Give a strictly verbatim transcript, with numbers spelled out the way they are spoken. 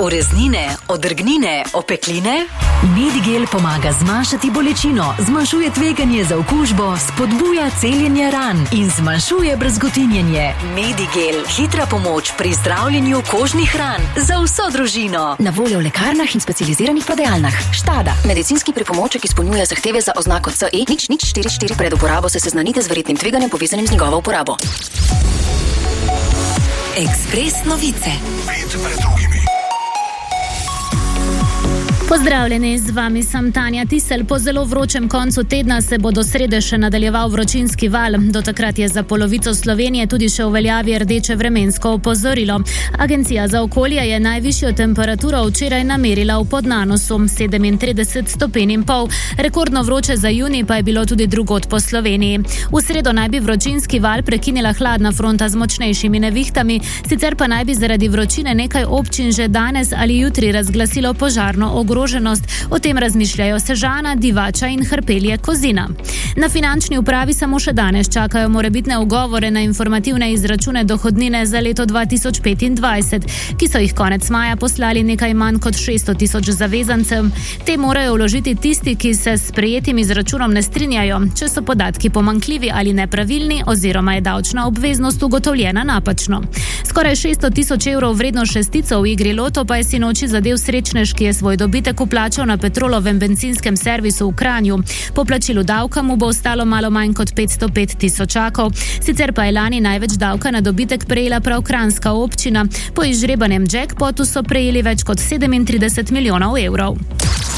Ureznine, odrgnine, opekline? Medigel pomaga zmanjšati bolečino, zmanjšuje tveganje za okužbo, spodbuja celjenje ran in zmanjšuje brazgotinjenje. Medigel, hitra pomoč pri zdravljenju kožnih ran za vso družino. Na voljo v lekarnah in specializiranih prodajalnah. Štada. Medicinski pripomoček izpolnjuje zahteve za oznako C E nič nič štiri štiri. Pred uporabo se seznanite z verjetnim tveganjem povezanim z njegovo uporabo. Ekspres novice. Pet pred drugimi. Pozdravljeni, z vami sem Tanja Tisel. Po zelo vročem koncu tedna se bo do srede še nadaljeval vročinski val. Do takrat je za polovico Slovenije tudi še v veljavi rdeče vremensko opozorilo. Agencija za okolje je najvišjo temperaturo včeraj namerila v Podnanosu, sedemintrideset stopinj in pol. Rekordno vroče za junij pa je bilo tudi drugod po Sloveniji. V sredo naj bi vročinski val prekinila hladna fronta z močnejšimi nevihtami, sicer pa naj bi zaradi vročine nekaj občin že danes ali jutri razglasilo požarno ogroženost. O tem razmišljajo Sežana, Divača in Hrpelje Kozina. Na finančni upravi samo še danes čakajo morebitne ugovore na informativne izračune dohodnine za leto dva tisoč petindvajset, ki so jih konec maja poslali nekaj manj kot šeststo tisoč zavezancem. Te morajo vložiti tisti, ki se s sprejetim izračunom ne strinjajo, če so podatki pomanjkljivi ali nepravilni oziroma je davčna obveznost ugotovljena napačno. Skoraj šeststo tisoč evrov vredno šestico v igri Loto pa je sinoči zadel srečnež, ki je svoj dobitek vplačal na Petrolovem bencinskem servisu v Kranju. Po plačilu davka mu bo ostalo malo manj kot petsto pet tisočakov. Sicer pa je lani največ davka na dobitek prejela prav kranjska občina. Po izžrebanem jackpotu so prejeli več kot sedemintrideset milijonov evrov.